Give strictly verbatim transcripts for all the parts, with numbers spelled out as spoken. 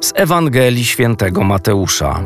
Z Ewangelii Świętego Mateusza.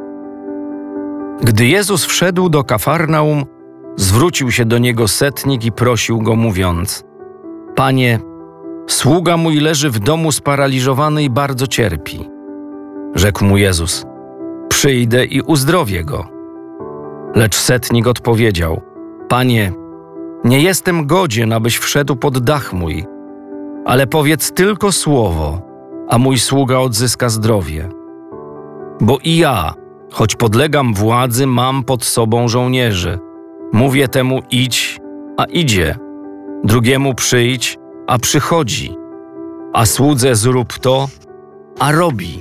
Gdy Jezus wszedł do Kafarnaum, zwrócił się do Niego setnik i prosił Go, mówiąc: Panie, sługa mój leży w domu sparaliżowany i bardzo cierpi. Rzekł mu Jezus: Przyjdę i uzdrowię go. Lecz setnik odpowiedział: Panie, nie jestem godzien, abyś wszedł pod dach mój, ale powiedz tylko słowo, a mój sługa odzyska zdrowie. Bo i ja, choć podlegam władzy, mam pod sobą żołnierzy. Mówię temu: idź, a idzie, drugiemu przyjdź, a przychodzi, a słudze: zrób to, a robi.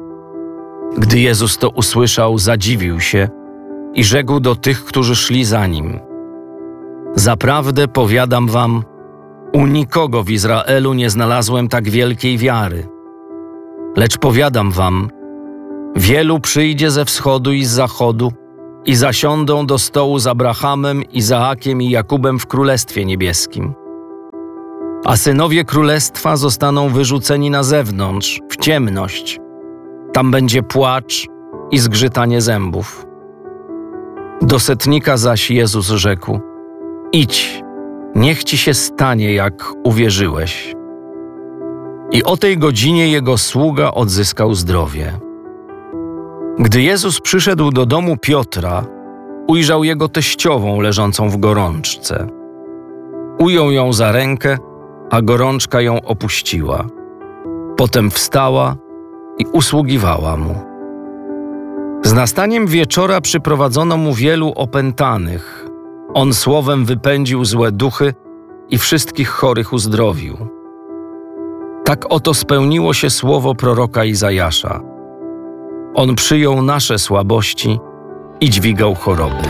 Gdy Jezus to usłyszał, zadziwił się i rzekł do tych, którzy szli za Nim: Zaprawdę powiadam wam, u nikogo w Izraelu nie znalazłem tak wielkiej wiary. Lecz powiadam wam, wielu przyjdzie ze wschodu i z zachodu i zasiądą do stołu z Abrahamem, Izaakiem i Jakubem w Królestwie Niebieskim. A synowie Królestwa zostaną wyrzuceni na zewnątrz, w ciemność. Tam będzie płacz i zgrzytanie zębów. Do setnika zaś Jezus rzekł: Idź, niech ci się stanie, jak uwierzyłeś. I o tej godzinie jego sługa odzyskał zdrowie. Gdy Jezus przyszedł do domu Piotra, ujrzał jego teściową leżącą w gorączce. Ujął ją za rękę, a gorączka ją opuściła. Potem wstała i usługiwała mu. Z nastaniem wieczora przyprowadzono mu wielu opętanych. On słowem wypędził złe duchy i wszystkich chorych uzdrowił. Tak oto spełniło się słowo proroka Izajasza. On przyjął nasze słabości i dźwigał choroby.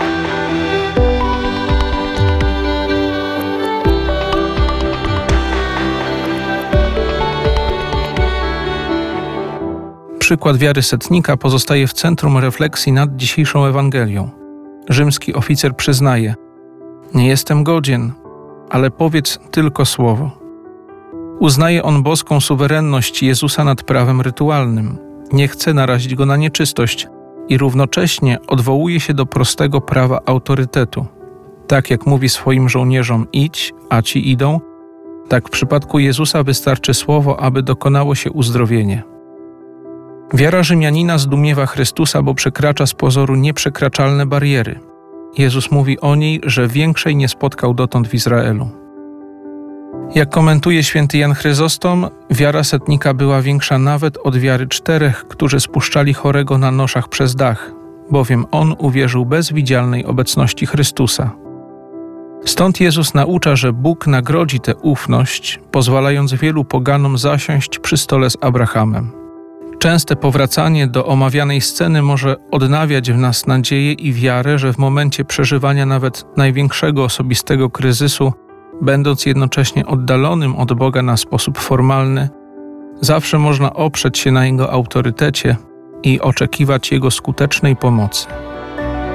Przykład wiary setnika pozostaje w centrum refleksji nad dzisiejszą Ewangelią. Rzymski oficer przyznaje: nie jestem godzien, ale powiedz tylko słowo. Uznaje on boską suwerenność Jezusa nad prawem rytualnym. Nie chce narazić go na nieczystość i równocześnie odwołuje się do prostego prawa autorytetu. Tak jak mówi swoim żołnierzom: idź, a ci idą, tak w przypadku Jezusa wystarczy słowo, aby dokonało się uzdrowienie. Wiara Rzymianina zdumiewa Chrystusa, bo przekracza z pozoru nieprzekraczalne bariery. Jezus mówi o niej, że większej nie spotkał dotąd w Izraelu. Jak komentuje święty Jan Chryzostom, wiara setnika była większa nawet od wiary czterech, którzy spuszczali chorego na noszach przez dach, bowiem on uwierzył bez widzialnej obecności Chrystusa. Stąd Jezus naucza, że Bóg nagrodzi tę ufność, pozwalając wielu poganom zasiąść przy stole z Abrahamem. Częste powracanie do omawianej sceny może odnawiać w nas nadzieję i wiarę, że w momencie przeżywania nawet największego osobistego kryzysu, będąc jednocześnie oddalonym od Boga na sposób formalny, zawsze można oprzeć się na Jego autorytecie i oczekiwać Jego skutecznej pomocy.